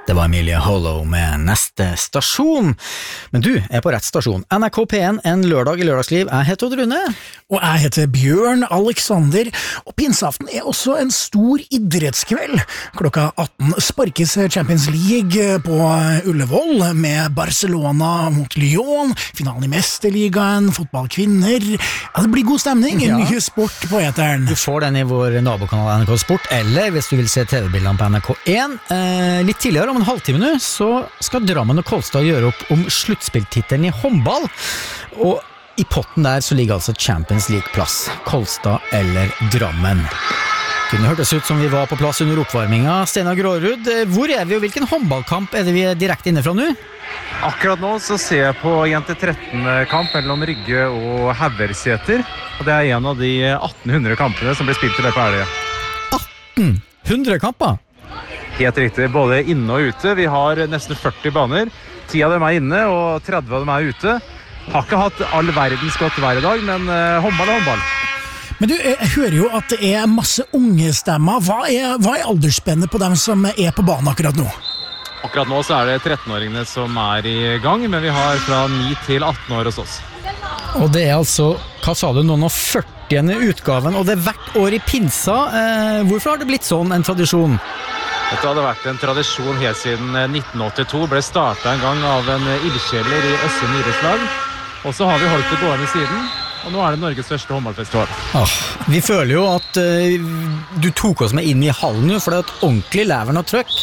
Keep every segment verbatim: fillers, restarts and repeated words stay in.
Det var Emilie Hollow med neste stasjon. Men du er på rett stasjon. N R K P en, en lørdag i lørdagsliv. Jeg heter Odd Rune. Og jeg heter Bjørn Alexander. Og pinseaften er også en stor idrettskveld. Klokka atten sparkes Champions League på Ullevål med Barcelona mot Lyon, finalen i Mesterligaen, fotballkvinner. Ja, det blir god stemning. Ja. Mye sport på eteren. Du får den i vår nabokanal N R K Sport, eller hvis du vil se T V-bildene på N R K en. Eh, litt tidligere, om en halvtime nå, så skal Drammen og Kolstad gjøre opp om sluttspilltittelen i håndball. Og i potten der så ligger altså Champions League-plass. Kolstad eller Drammen. Kunne hørtes ut som vi var på plass under oppvarminga. Steinar Grårud, hvor er vi og hvilken håndballkamp er det vi er direkte inne fra nå? Akkurat nå så ser jeg på jente tretten-kamp mellom Rygge og Haugerseter. Og det er en av de atten hundre kampene som blir spilt i løpet av helgen. atten hundre kamper? Helt riktig, både inne og ute. Vi har nesten førti baner. ti av dem er inne, og tretti av dem er ute. Har ikke hatt all verdens godt vær i dag, men uh, håndball er håndball. Men du, jeg hører jo at det er masse unge stemmer. Hva er, hva er aldersspennet på dem som er på banen akkurat nå? Akkurat nå så er det trettenåringene som er i gang, men vi har fra ni til atten år hos oss. Og det er altså, hva sa du nå, nå førtiende utgaven, og det er hvert år i pinsa. Eh, hvorfor har det blitt sånn en tradisjon? Dette hadde vært en tradisjon helt siden nitten åttito, ble startet en gang av en ildsjeler i Østre idrettslag, og så har vi holdt det gående siden, og nå er det Norges største håndballfestival. Ah, vi føler jo at uh, du tok oss med inn i hallen nå, for det er et ordentlig leveren og trøkk.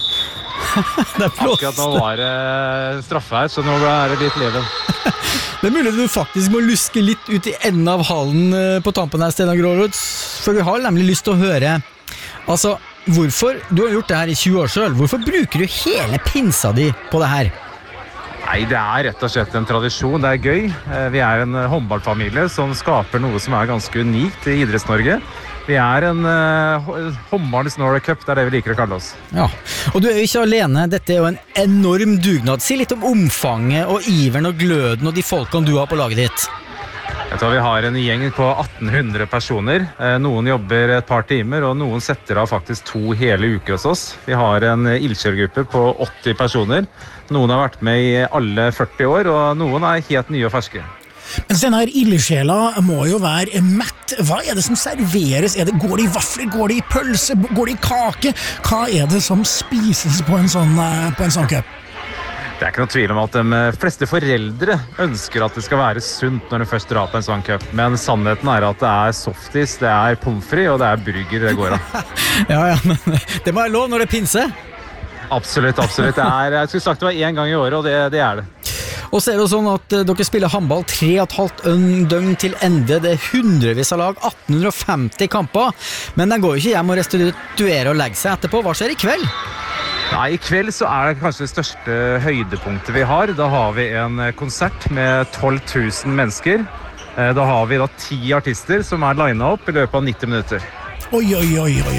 Det er blåst. Akkurat nå var det straffe her, så nå er det litt leven. Det er mulig du faktisk må luske litt ut i enden av hallen på tampen her, Steinar Grårud, for vi har nemlig lyst til å høre. Altså, hvorfor, du har gjort det her i tjue år selv, hvorfor bruker du hele pinsa di på det her? Nei, det er rett og slett en tradisjon, det er gøy. Vi er en håndballfamilie som skaper noe som er ganske unikt i Idretts-Norge. Vi er en uh, håndballens Norway Cup, det er det vi liker å kalle oss. Ja, og du er jo ikke alene, dette er jo en enorm dugnad. Si litt om omfanget og iveren og gløden og de folkene du har på laget ditt. Jeg tror vi har en gjeng på atten hundre personer. Noen jobber et par timer, og noen setter av faktisk to hele uker hos oss. Vi har en ildsjelgruppe på åtti personer. Noen har vært med i alle førti år, og noen er helt nye og ferske. Men denne her ildsjela må jo være mett. Hva er det som serveres? Er det, går det i vafler? Går det i pølse? Går det i kake? Hva er det som spises på en sånn, på en sånn cup? Det er ikke noe tvil om at de fleste foreldre ønsker at det skal være sunt når de først drar på en sånn cup. Men sannheten er at det er softis, det er pommes frites og det er burger det går av. Ja, ja, men det må være lov når det er pinse. Absolutt, absolutt. Det er, jeg skulle sagt det var en gang i året, og det, det er det. Og så er det sånn at uh, dere spiller håndball tre og et halvt døgn til ende. Det er hundrevis av lag, atten femti kamper. Men den går jo ikke hjem og restituere og legge seg etterpå. Hva skjer i kveld? Nei, i kveld så er det kanskje det største høydepunktet vi har. Da har vi en konsert med tolv tusen mennesker. Da har vi da ti artister som er linet opp i løpet av nitti minutter. Oi, oi, oi, oi.